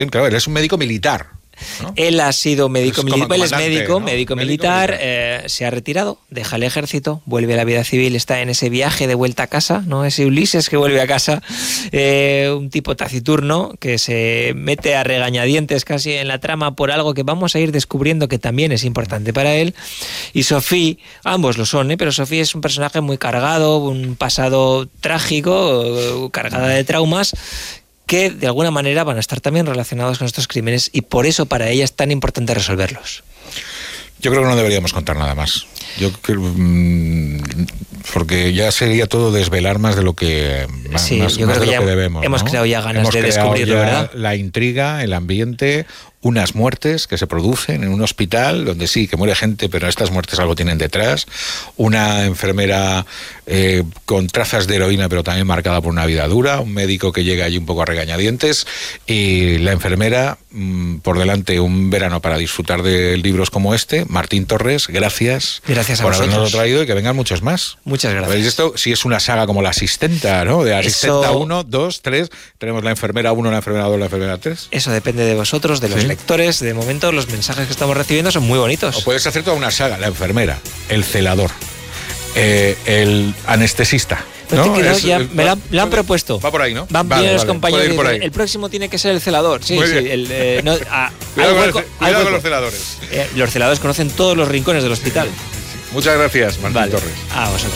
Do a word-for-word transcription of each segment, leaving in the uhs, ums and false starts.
Claro, él es un médico militar, ¿no? Él ha sido médico militar, él es médico, ¿no? médico, médico militar, militar, eh, se ha retirado, deja el ejército, vuelve a la vida civil, está en ese viaje de vuelta a casa, ¿no? Ese Ulises que vuelve a casa, eh, un tipo taciturno que se mete a regañadientes casi en la trama por algo que vamos a ir descubriendo que también es importante para él. Y Sophie, ambos lo son, ¿eh? Pero Sophie es un personaje muy cargado, un pasado trágico, cargada de traumas, que de alguna manera van a estar también relacionados con estos crímenes, y por eso para ella es tan importante resolverlos. Yo creo que no deberíamos contar nada más. Yo creo, mmm, porque ya sería todo desvelar más de lo que más, sí, más, yo más creo de que lo ya que debemos. Hemos ¿no? creado ya ganas hemos de descubrirlo, ¿verdad? La intriga, el ambiente, unas muertes que se producen en un hospital donde sí, que muere gente, pero estas muertes algo tienen detrás. Una enfermera eh, con trazas de heroína, pero también marcada por una vida dura. Un médico que llega allí un poco a regañadientes. Y la enfermera, mmm, por delante, un verano para disfrutar de libros como este. Martín Torres, gracias, gracias a por vosotros. habernos traído y que vengan muchos más. Muchas gracias. ¿Habéis visto? Si es una saga como La Asistenta, ¿no? De Asistenta Eso... uno, dos, tres. Tenemos la enfermera uno, la enfermera dos, la enfermera tres. Eso depende de vosotros, de los ¿Sí? lectores. De momento los mensajes que estamos recibiendo son muy bonitos. O puedes hacer toda una saga: la enfermera, el celador, eh, el anestesista. Pero ¿no? te quedas Es, ya, el, me la, me la han propuesto. Va por ahí, ¿no? Van vale, bien los vale, compañeros. puede ir por ahí. El próximo tiene que ser el celador. Sí, Muy sí. bien. El, eh, no, ah, cuidado hueco, con, el, cuidado hueco. con los celadores. Eh, los celadores conocen todos los rincones del hospital. Muchas gracias, Martín vale. Torres. A vosotros.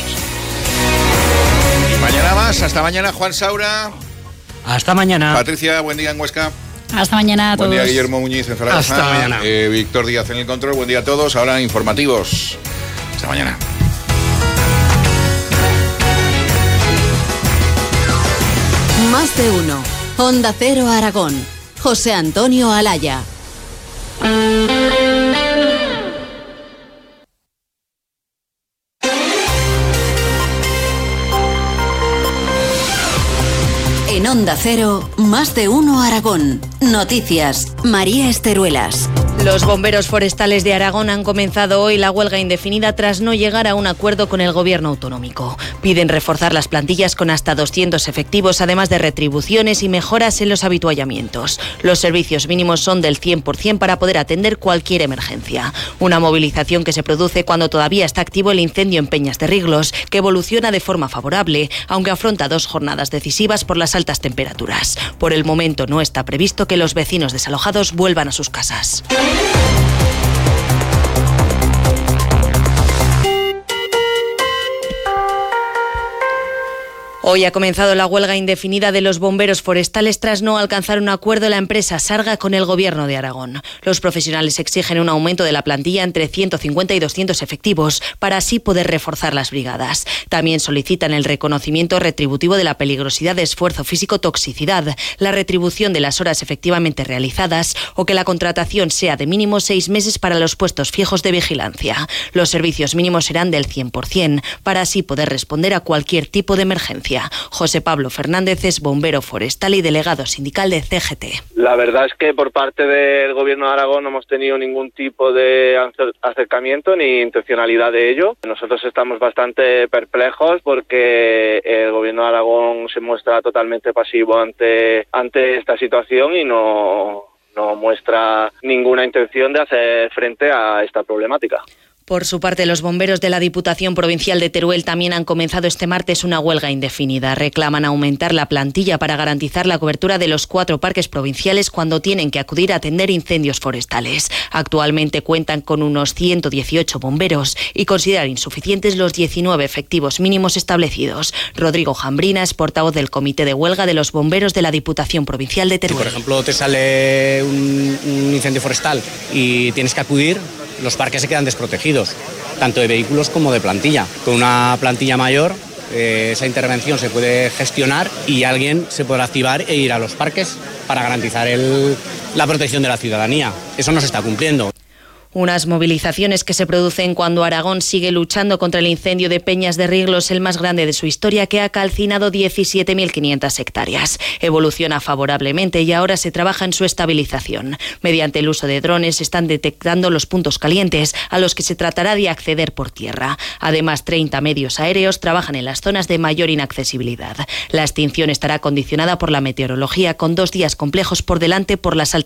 Y mañana más. Hasta mañana, Juan Saura. Hasta mañana. Patricia, buen día en Huesca. Hasta mañana a todos. Buen día, Guillermo Muñiz en Zaragoza. Hasta mañana. Eh, Víctor Díaz en el control. Buen día a todos. Ahora informativos. Hasta mañana. Más de uno. Onda Cero Aragón. José Antonio Alaya. En Onda Cero, Más de uno Aragón. Noticias. María Esteruelas. Los bomberos forestales de Aragón han comenzado hoy la huelga indefinida tras no llegar a un acuerdo con el gobierno autonómico. Piden reforzar las plantillas con hasta doscientos efectivos, además de retribuciones y mejoras en los habituallamientos. Los servicios mínimos son del cien por ciento para poder atender cualquier emergencia. Una movilización que se produce cuando todavía está activo el incendio en Peñas de Riglos, que evoluciona de forma favorable, aunque afronta dos jornadas decisivas por las altas temperaturas. Por el momento no está previsto que los vecinos desalojados vuelvan a sus casas. Hoy ha comenzado la huelga indefinida de los bomberos forestales tras no alcanzar un acuerdo la empresa Sarga con el Gobierno de Aragón. Los profesionales exigen un aumento de la plantilla entre ciento cincuenta y doscientos efectivos para así poder reforzar las brigadas. También solicitan el reconocimiento retributivo de la peligrosidad de esfuerzo físico-toxicidad, la retribución de las horas efectivamente realizadas o que la contratación sea de mínimo seis meses para los puestos fijos de vigilancia. Los servicios mínimos serán del cien por ciento para así poder responder a cualquier tipo de emergencia. José Pablo Fernández es bombero forestal y delegado sindical de C G T. La verdad es que por parte del Gobierno de Aragón no hemos tenido ningún tipo de acercamiento ni intencionalidad de ello. Nosotros estamos bastante perplejos porque el Gobierno de Aragón se muestra totalmente pasivo ante, ante esta situación y no, no muestra ninguna intención de hacer frente a esta problemática. Por su parte, los bomberos de la Diputación Provincial de Teruel también han comenzado este martes una huelga indefinida. Reclaman aumentar la plantilla para garantizar la cobertura de los cuatro parques provinciales cuando tienen que acudir a atender incendios forestales. Actualmente cuentan con unos ciento dieciocho bomberos y consideran insuficientes los diecinueve efectivos mínimos establecidos. Rodrigo Jambrina es portavoz del Comité de Huelga de los Bomberos de la Diputación Provincial de Teruel. Si, por ejemplo, te sale un, un incendio forestal y tienes que acudir, los parques se quedan desprotegidos, tanto de vehículos como de plantilla. Con una plantilla mayor, eh, esa intervención se puede gestionar y alguien se podrá activar e ir a los parques para garantizar el, la protección de la ciudadanía. Eso no se está cumpliendo. Unas movilizaciones que se producen cuando Aragón sigue luchando contra el incendio de Peñas de Riglos, el más grande de su historia, que ha calcinado diecisiete mil quinientas hectáreas. Evoluciona favorablemente y ahora se trabaja en su estabilización. Mediante el uso de drones se están detectando los puntos calientes a los que se tratará de acceder por tierra. Además, treinta medios aéreos trabajan en las zonas de mayor inaccesibilidad. La extinción estará condicionada por la meteorología, con dos días complejos por delante por las altas